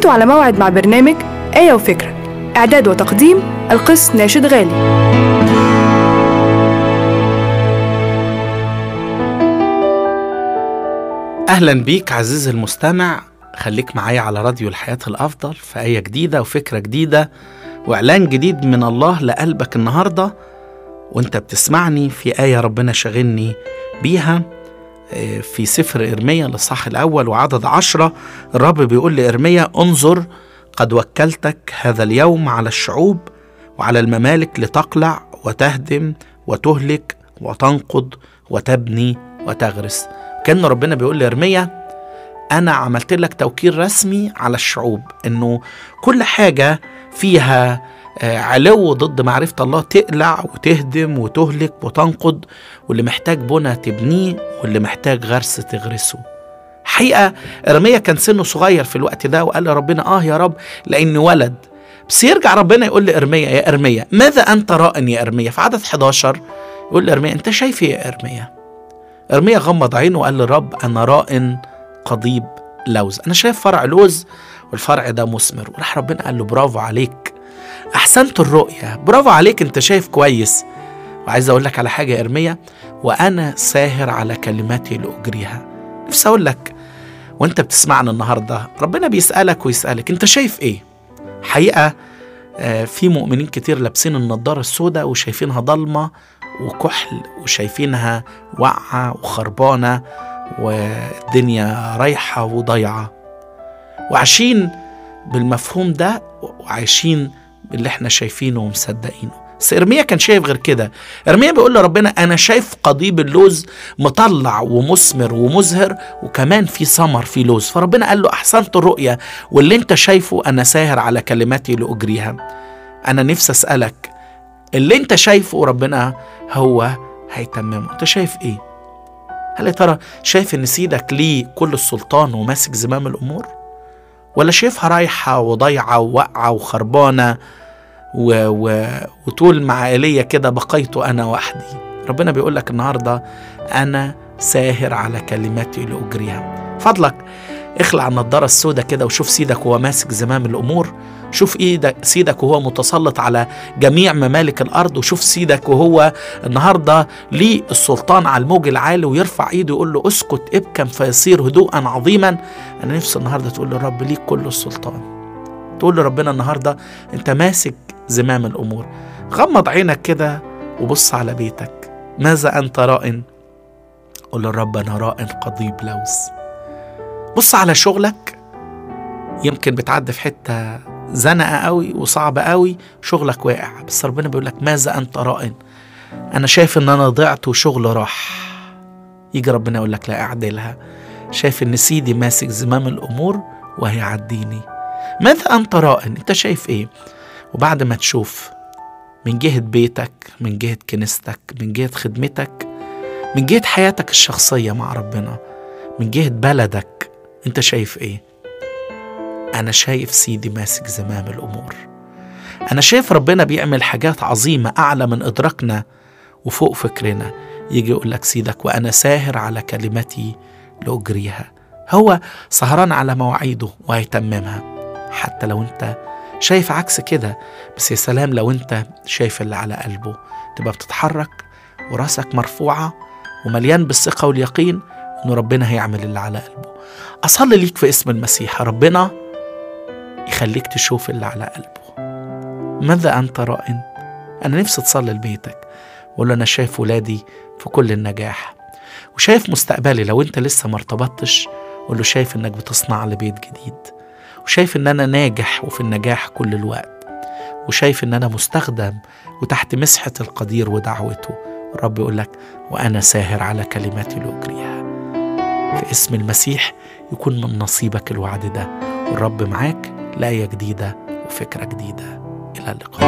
كنتوا على موعد مع برنامج آية وفكرة، إعداد وتقديم القس ناشد غالي. أهلا بيك عزيزي المستمع، خليك معايا على راديو الحياة الأفضل في آية جديدة وفكرة جديدة وإعلان جديد من الله لقلبك النهاردة. وانت بتسمعني في آية ربنا شغلني بيها في سفر إرميا الإصحاح الأول وعدد 10. الرب بيقول لإرميا: انظر قد وكلتك هذا اليوم على الشعوب وعلى الممالك لتقلع وتهدم وتهلك وتنقض وتبني وتغرس. كأن ربنا بيقول لإرميا: أنا عملت لك توكيل رسمي على الشعوب، إنه كل حاجة فيها علو ضد معرفة الله تقلع وتهدم وتهلك وتنقض، واللي محتاج بنى تبنيه واللي محتاج غرس تغرسه. حقيقة إرميا كان سنه صغير في الوقت ده، وقال لربنا: يا رب لأني ولد. بس يرجع ربنا يقول لإرميا: يا إرميا ماذا أنت راء يا إرميا؟ في عدد 11 يقول لإرميا: أنت شايف إيه يا إرميا؟ إرميا غمض عينه وقال للرب: أنا راء قضيب لوز، أنا شايف فرع لوز والفرع ده مثمر. وراح ربنا قال له: برافو عليك، أحسنت الرؤية، برافو عليك، أنت شايف كويس. وعايز أقول لك على حاجة يا إرميا: وأنا ساهر على كلماتي لأجريها. نفسي أقول لك وأنت بتسمعنا النهاردة، ربنا بيسألك ويسألك: أنت شايف إيه؟ حقيقة في مؤمنين كتير لابسين النضارة السوداء وشايفينها ضلمة وكحل وشايفينها وقعة وخربانة والدنيا رايحة وضيعة، وعايشين بالمفهوم ده وعايشين باللي احنا شايفينه ومصدقينه. بس إرميا كان شايف غير كده. إرميا بيقول لربنا: أنا شايف قضيب اللوز مطلع ومثمر ومزهر، وكمان في ثمر في لوز. فربنا قال له: أحسنت الرؤية، واللي انت شايفه أنا ساهر على كلماتي لأجريها. أنا نفسي أسألك، اللي انت شايفه ربنا هو هيتممه. انت شايف ايه؟ هل يا ترى شايف ان سيدك ليه كل السلطان وماسك زمام الأمور، ولا شايفها رايحة وضيعة ووقعة وخربانة وطول مع إيليا كده بقيت أنا وحدي؟ ربنا بيقول لك النهاردة: أنا ساهر على كلماتي لأجريها. فضلك اخلع النضارة السوداء كده وشوف سيدك وهو ماسك زمام الأمور، شوف سيدك وهو متسلط على جميع ممالك الأرض، وشوف سيدك وهو النهاردة ليه السلطان على الموج العالي ويرفع ايده يقول له: اسكت ابكم فيصير هدوءا عظيما. أنا نفسي النهاردة تقول للرب: ليك كل السلطان. تقول لربنا النهاردة: انت ماسك زمام الأمور. غمض عينك كده وبص على بيتك، ماذا أنت راء؟ قول للرب: أنا راء قضيب لوز. بص على شغلك، يمكن بتعدي في حتة زنقة قوي وصعبة قوي، شغلك واقع، بس ربنا بيقول لك: ماذا أنت راء؟ أنا شايف إن أنا ضعت وشغل راح. يجي ربنا يقول لك: لا، أعدلها، شايف إن سيدي ماسك زمام الأمور وهيعديني. ماذا أنت راء؟ أنت شايف إيه؟ وبعد ما تشوف من جهة بيتك، من جهة كنيستك، من جهة خدمتك، من جهة حياتك الشخصية مع ربنا، من جهة بلدك، أنت شايف إيه؟ أنا شايف سيدي ماسك زمام الأمور. أنا شايف ربنا بيعمل حاجات عظيمة أعلى من إدراكنا وفوق فكرنا. يجي يقول لك سيدك: وأنا ساهر على كلمتي لأجريها. هو سهران على مواعيده وهيتممها، حتى لو أنت شايف عكس كده. بس يا سلام لو أنت شايف اللي على قلبه، تبقى بتتحرك وراسك مرفوعة ومليان بالثقة واليقين إنه ربنا هيعمل اللي على قلبه. أصلي ليك في اسم المسيح، ربنا يخليك تشوف اللي على قلبه. ماذا أنت راء؟ أنا نفسي تصلي لبيتك وقول له: أنا شايف ولادي في كل النجاح، وشايف مستقبلي. لو أنت لسه مرتبطتش قول له: شايف إنك بتصنع لبيت جديد، وشايف إن أنا ناجح وفي النجاح كل الوقت، وشايف إن أنا مستخدم وتحت مسحة القدير ودعوته. الرب يقول لك: وأنا ساهر على كلماتي لأجريها. في اسم المسيح يكون من نصيبك الوعد ده، والرب معاك لآية جديدة وفكرة جديدة. إلى اللقاء.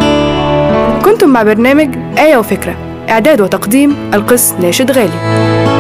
كنتم مع برنامج آية وفكرة، إعداد وتقديم القس ناشد غالي.